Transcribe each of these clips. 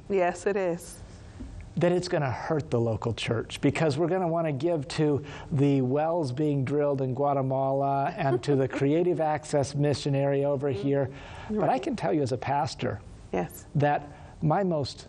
Yes, it is. That it's going to hurt the local church, because we're going to want to give to the wells being drilled in Guatemala and to the Creative Access missionary over here. But I can tell you as a pastor, yes, that my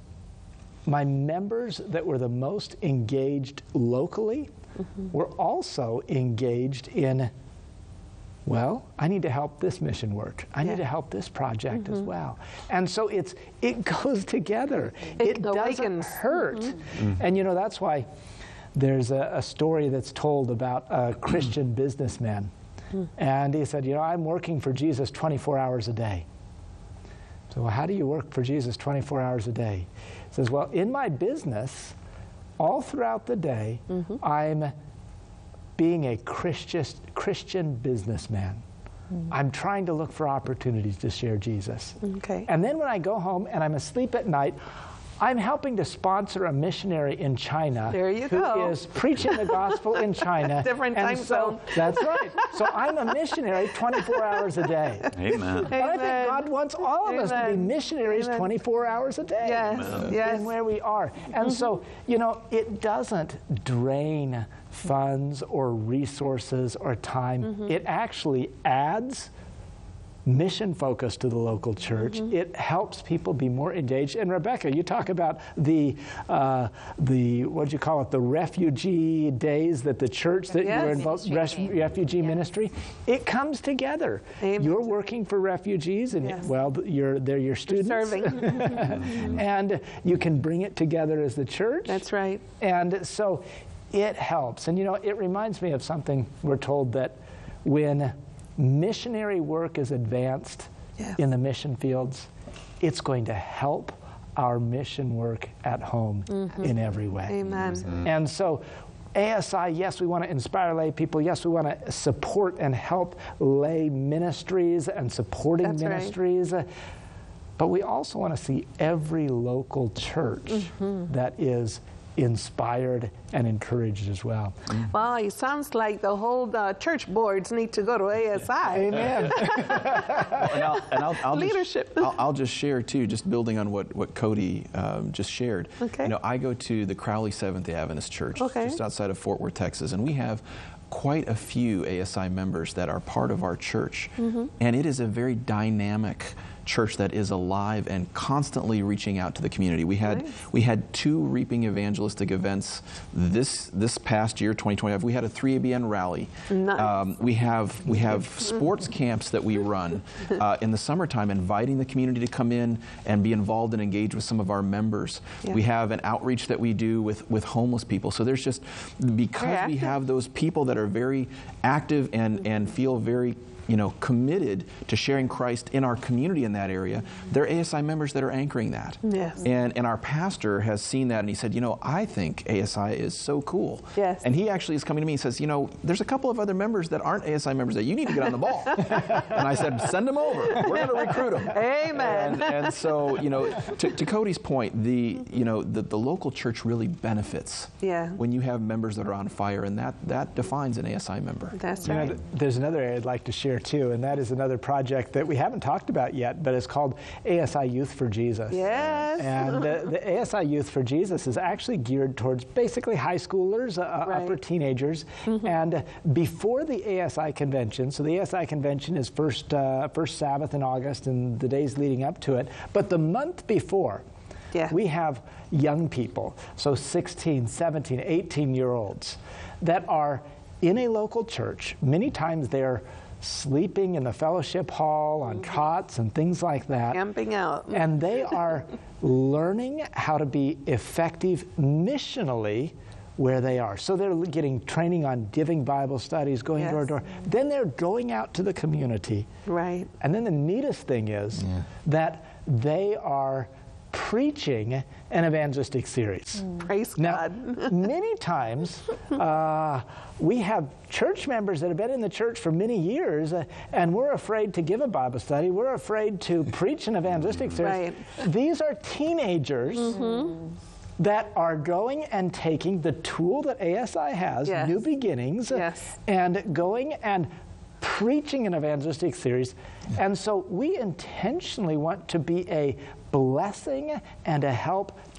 members that were the most engaged locally were also engaged in, well, I need to help this mission work. I need to help this project as well. And so it goes together. It doesn't hurt. And you know, that's why there's a story that's told about a Christian businessman. And he said, you know, I'm working for Jesus 24 hours a day. So how do you work for Jesus 24 hours a day? He says, well, in my business, all throughout the day, I'm being a Christian businessman. I'm trying to look for opportunities to share Jesus. Okay. And then when I go home and I'm asleep at night, I'm helping to sponsor a missionary in China who is preaching the gospel in China. Different time zone. That's right. So I'm a missionary 24 hours a day. Amen. And I think God wants all of us to be missionaries 24 hours a day. Yes. In where we are. And so, you know, it doesn't drain funds or resources or time. It actually adds mission focus to the local church. It helps people be more engaged. And Rebecca, you talk about the what do you call it, the refugee days that the church that you're involved, refugee ministry, it comes together. Amen. You're working for refugees, and well, they're your students. Serving. And you can bring it together as the church. That's right. And so it helps. And you know, it reminds me of something we're told, that when missionary work is advanced in the mission fields, it's going to help our mission work at home in every way. Amen. And so ASI, yes, we want to inspire lay people. Yes, we want to support and help lay ministries and supporting ministries. But we also want to see every local church that is inspired and encouraged as well. Well, it sounds like the whole church boards need to go to ASI. Amen. I'll Leadership. I'll just share too, just building on what Cody just shared. Okay. You know, I go to the Crowley Seventh-day Adventist Church, just outside of Fort Worth, Texas, and we have quite a few ASI members that are part of our church, and it is a very dynamic church that is alive and constantly reaching out to the community. We had 2 Reaping evangelistic events this past year, 2025. We had a 3ABN rally. Nice. We have sports camps that we run in the summertime, inviting the community to come in and be involved and engage with some of our members. We have an outreach that we do with homeless people. So there's just, because we have those people that are very active and feel very committed to sharing Christ in our community in that area, they're ASI members that are anchoring that. Yes. And our pastor has seen that, and he said, I think ASI is so cool. Yes. And he actually is coming to me and says, there's a couple of other members that aren't ASI members that you need to get on the ball. And I said, send them over. We're going to recruit them. Amen. And so, to Cody's point, the local church really benefits when you have members that are on fire, and that defines an ASI member. That's right. There's another area I'd like to share too, and that is another project that we haven't talked about yet, but it's called ASI Youth for Jesus. Yes. And the ASI Youth for Jesus is actually geared towards basically high schoolers, upper teenagers. And before the ASI convention, so the ASI convention is first Sabbath in August and the days leading up to it, but the month before, we have young people, so 16, 17, 18-year-olds that are in a local church. Many times they're sleeping in the fellowship hall on cots and things like that. Camping out. And they are learning how to be effective missionally where they are. So they're getting training on giving Bible studies, going door to door. Then they're going out to the community. Right. And then the neatest thing is that they are preaching an evangelistic series. Praise God. Many times we have church members that have been in the church for many years and we're afraid to give a Bible study. We're afraid to preach an evangelistic series. Right. These are teenagers that are going and taking the tool that ASI has, New Beginnings, and going and preaching an evangelistic series. And so we intentionally want to be a blessing and a help